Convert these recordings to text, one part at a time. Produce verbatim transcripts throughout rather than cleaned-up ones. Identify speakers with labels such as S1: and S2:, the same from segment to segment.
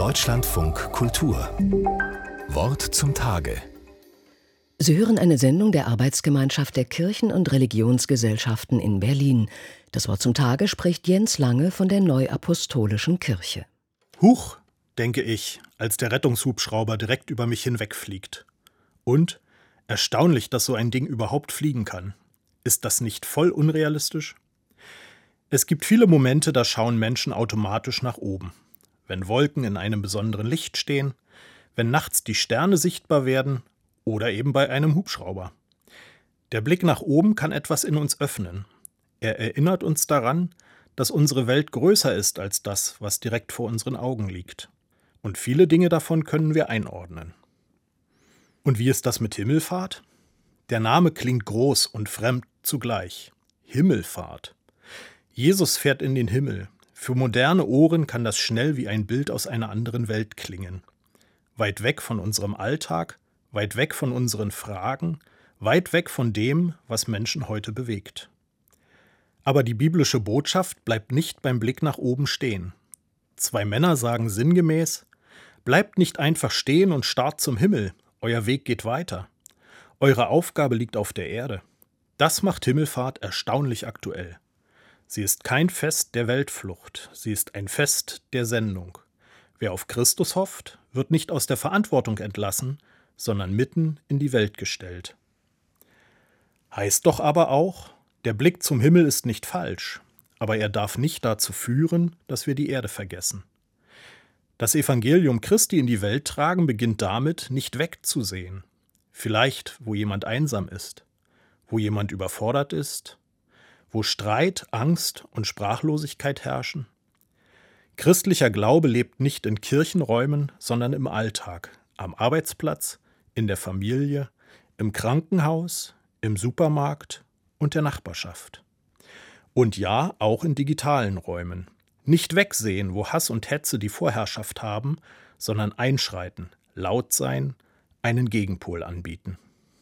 S1: Deutschlandfunk Kultur. Wort zum Tage.
S2: Sie hören eine Sendung der Arbeitsgemeinschaft der Kirchen- und Religionsgesellschaften in Berlin. Das Wort zum Tage spricht Jens Lange von der Neuapostolischen Kirche.
S3: Huch, denke ich, als der Rettungshubschrauber direkt über mich hinwegfliegt. Und erstaunlich, dass so ein Ding überhaupt fliegen kann. Ist das nicht voll unrealistisch? Es gibt viele Momente, da schauen Menschen automatisch nach oben. Wenn Wolken in einem besonderen Licht stehen, wenn nachts die Sterne sichtbar werden oder eben bei einem Hubschrauber. Der Blick nach oben kann etwas in uns öffnen. Er erinnert uns daran, dass unsere Welt größer ist als das, was direkt vor unseren Augen liegt. Und viele Dinge davon können wir einordnen. Und wie ist das mit Himmelfahrt? Der Name klingt groß und fremd zugleich. Himmelfahrt. Jesus fährt in den Himmel. Für moderne Ohren kann das schnell wie ein Bild aus einer anderen Welt klingen. Weit weg von unserem Alltag, weit weg von unseren Fragen, weit weg von dem, was Menschen heute bewegt. Aber die biblische Botschaft bleibt nicht beim Blick nach oben stehen. Zwei Männer sagen sinngemäß: Bleibt nicht einfach stehen und starrt zum Himmel, euer Weg geht weiter. Eure Aufgabe liegt auf der Erde. Das macht Himmelfahrt erstaunlich aktuell. Sie ist kein Fest der Weltflucht, sie ist ein Fest der Sendung. Wer auf Christus hofft, wird nicht aus der Verantwortung entlassen, sondern mitten in die Welt gestellt. Heißt doch aber auch, der Blick zum Himmel ist nicht falsch, aber er darf nicht dazu führen, dass wir die Erde vergessen. Das Evangelium Christi in die Welt tragen beginnt damit, nicht wegzusehen. Vielleicht, wo jemand einsam ist, wo jemand überfordert ist, wo Streit, Angst und Sprachlosigkeit herrschen. Christlicher Glaube lebt nicht in Kirchenräumen, sondern im Alltag, am Arbeitsplatz, in der Familie, im Krankenhaus, im Supermarkt und der Nachbarschaft. Und ja, auch in digitalen Räumen. Nicht wegsehen, wo Hass und Hetze die Vorherrschaft haben, sondern einschreiten, laut sein, einen Gegenpol anbieten.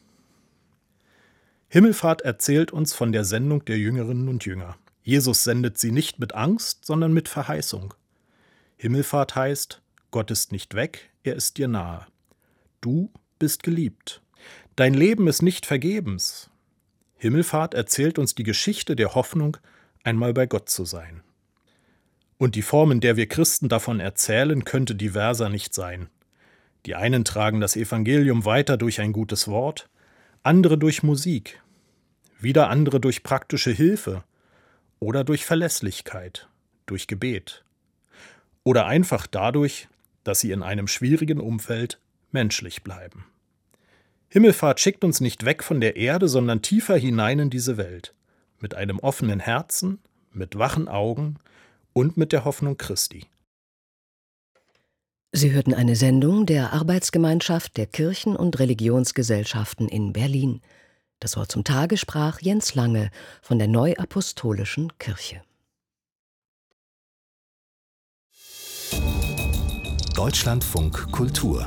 S3: Himmelfahrt erzählt uns von der Sendung der Jüngerinnen und Jünger. Jesus sendet sie nicht mit Angst, sondern mit Verheißung. Himmelfahrt heißt, Gott ist nicht weg, er ist dir nahe. Du bist geliebt. Dein Leben ist nicht vergebens. Himmelfahrt erzählt uns die Geschichte der Hoffnung, einmal bei Gott zu sein. Und die Form, in der wir Christen davon erzählen, könnte diverser nicht sein. Die einen tragen das Evangelium weiter durch ein gutes Wort, andere durch Musik, wieder andere durch praktische Hilfe oder durch Verlässlichkeit, durch Gebet oder einfach dadurch, dass sie in einem schwierigen Umfeld menschlich bleiben. Himmelfahrt schickt uns nicht weg von der Erde, sondern tiefer hinein in diese Welt, mit einem offenen Herzen, mit wachen Augen und mit der Hoffnung Christi.
S2: Sie hörten eine Sendung der Arbeitsgemeinschaft der Kirchen- und Religionsgesellschaften in Berlin. Das Wort zum Tage sprach Jens Lange von der Neuapostolischen Kirche.
S1: Deutschlandfunk Kultur.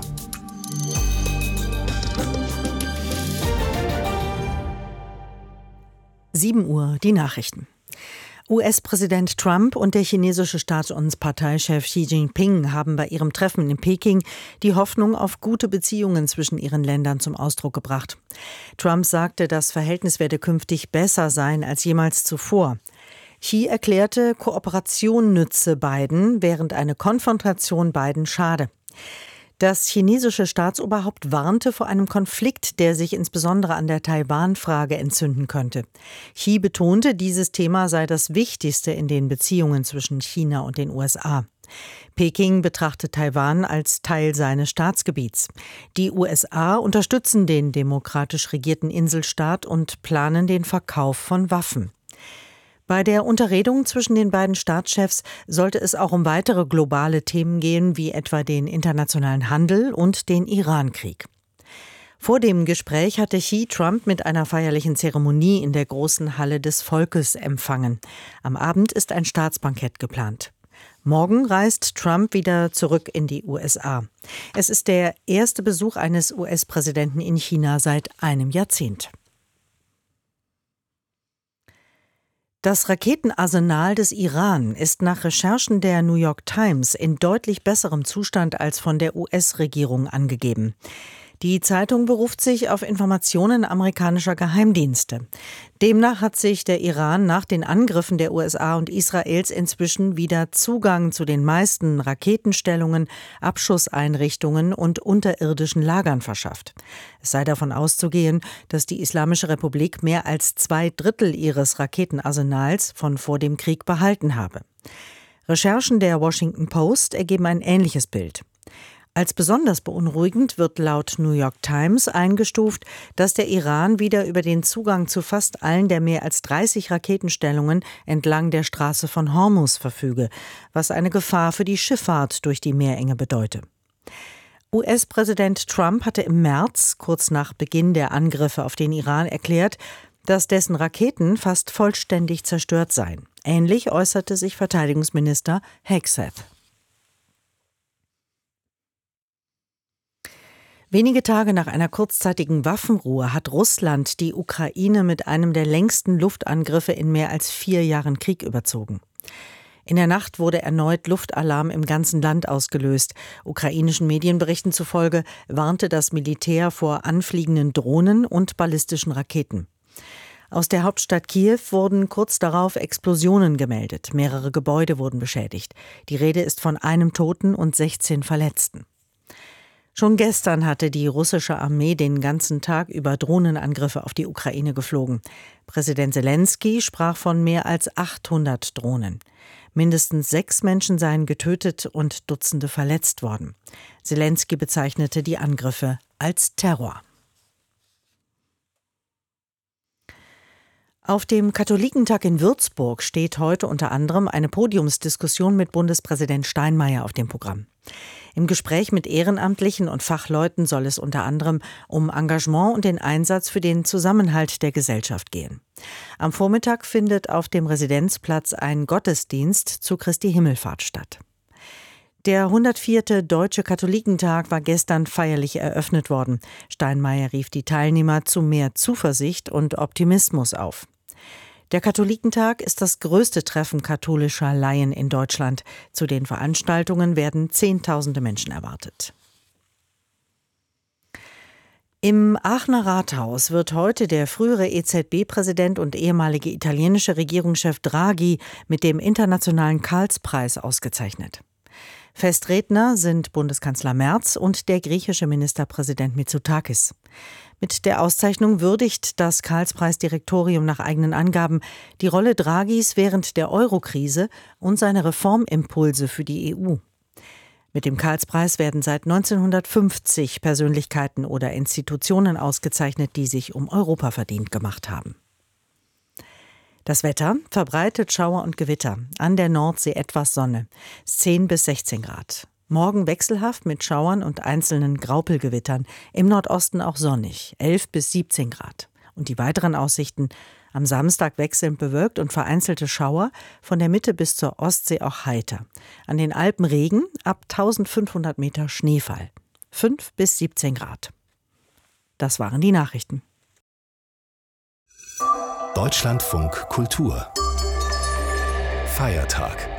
S4: sieben Uhr, die Nachrichten. U S-Präsident Trump und der chinesische Staats- und Parteichef Xi Jinping haben bei ihrem Treffen in Peking die Hoffnung auf gute Beziehungen zwischen ihren Ländern zum Ausdruck gebracht. Trump sagte, das Verhältnis werde künftig besser sein als jemals zuvor. Xi erklärte, Kooperation nütze beiden, während eine Konfrontation beiden schade. Das chinesische Staatsoberhaupt warnte vor einem Konflikt, der sich insbesondere an der Taiwan-Frage entzünden könnte. Xi betonte, dieses Thema sei das Wichtigste in den Beziehungen zwischen China und den U S A. Peking betrachtet Taiwan als Teil seines Staatsgebiets. Die U S A unterstützen den demokratisch regierten Inselstaat und planen den Verkauf von Waffen. Bei der Unterredung zwischen den beiden Staatschefs sollte es auch um weitere globale Themen gehen, wie etwa den internationalen Handel und den Iran-Krieg. Vor dem Gespräch hatte Xi Trump mit einer feierlichen Zeremonie in der großen Halle des Volkes empfangen. Am Abend ist ein Staatsbankett geplant. Morgen reist Trump wieder zurück in die U S A. Es ist der erste Besuch eines U S-Präsidenten in China seit einem Jahrzehnt. Das Raketenarsenal des Iran ist nach Recherchen der New York Times in deutlich besserem Zustand als von der U S-Regierung angegeben. Die Zeitung beruft sich auf Informationen amerikanischer Geheimdienste. Demnach hat sich der Iran nach den Angriffen der U S A und Israels inzwischen wieder Zugang zu den meisten Raketenstellungen, Abschusseinrichtungen und unterirdischen Lagern verschafft. Es sei davon auszugehen, dass die Islamische Republik mehr als zwei Drittel ihres Raketenarsenals von vor dem Krieg behalten habe. Recherchen der Washington Post ergeben ein ähnliches Bild. Als besonders beunruhigend wird laut New York Times eingestuft, dass der Iran wieder über den Zugang zu fast allen der mehr als dreißig Raketenstellungen entlang der Straße von Hormuz verfüge, was eine Gefahr für die Schifffahrt durch die Meerenge bedeute. U S-Präsident Trump hatte im März, kurz nach Beginn der Angriffe auf den Iran, erklärt, dass dessen Raketen fast vollständig zerstört seien. Ähnlich äußerte sich Verteidigungsminister Hegseth. Wenige Tage nach einer kurzzeitigen Waffenruhe hat Russland die Ukraine mit einem der längsten Luftangriffe in mehr als vier Jahren Krieg überzogen. In der Nacht wurde erneut Luftalarm im ganzen Land ausgelöst. Ukrainischen Medienberichten zufolge warnte das Militär vor anfliegenden Drohnen und ballistischen Raketen. Aus der Hauptstadt Kiew wurden kurz darauf Explosionen gemeldet. Mehrere Gebäude wurden beschädigt. Die Rede ist von einem Toten und sechzehn Verletzten. Schon gestern hatte die russische Armee den ganzen Tag über Drohnenangriffe auf die Ukraine geflogen. Präsident Selenskyj sprach von mehr als achthundert Drohnen. Mindestens sechs Menschen seien getötet und Dutzende verletzt worden. Selenskyj bezeichnete die Angriffe als Terror. Auf dem Katholikentag in Würzburg steht heute unter anderem eine Podiumsdiskussion mit Bundespräsident Steinmeier auf dem Programm. Im Gespräch mit Ehrenamtlichen und Fachleuten soll es unter anderem um Engagement und den Einsatz für den Zusammenhalt der Gesellschaft gehen. Am Vormittag findet auf dem Residenzplatz ein Gottesdienst zu Christi Himmelfahrt statt. Der hundertvierte Deutsche Katholikentag war gestern feierlich eröffnet worden. Steinmeier rief die Teilnehmer zu mehr Zuversicht und Optimismus auf. Der Katholikentag ist das größte Treffen katholischer Laien in Deutschland. Zu den Veranstaltungen werden Zehntausende Menschen erwartet. Im Aachener Rathaus wird heute der frühere E Z B-Präsident und ehemalige italienische Regierungschef Draghi mit dem Internationalen Karlspreis ausgezeichnet. Festredner sind Bundeskanzler Merz und der griechische Ministerpräsident Mitsotakis. Mit der Auszeichnung würdigt das Karlspreis-Direktorium nach eigenen Angaben die Rolle Draghis während der Euro-Krise und seine Reformimpulse für die E U. Mit dem Karlspreis werden seit neunzehnhundertfünfzig Persönlichkeiten oder Institutionen ausgezeichnet, die sich um Europa verdient gemacht haben. Das Wetter: verbreitet Schauer und Gewitter, an der Nordsee etwas Sonne, zehn bis sechzehn Grad. Morgen wechselhaft mit Schauern und einzelnen Graupelgewittern, im Nordosten auch sonnig, elf bis siebzehn Grad. Und die weiteren Aussichten: am Samstag wechselnd bewölkt und vereinzelte Schauer, von der Mitte bis zur Ostsee auch heiter. An den Alpen Regen, ab eintausendfünfhundert Meter Schneefall, fünf bis siebzehn Grad. Das waren die Nachrichten.
S1: Deutschlandfunk Kultur Feiertag.